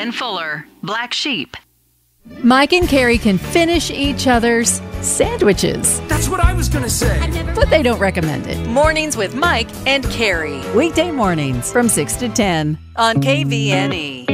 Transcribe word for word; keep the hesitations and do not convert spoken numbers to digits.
Ben Fuller, Black Sheep. Mike and Carrie can finish each other's sandwiches, That's what I was gonna say. but they don't recommend it. Mornings with Mike and Carrie Weekday mornings from six to ten. on K V N E.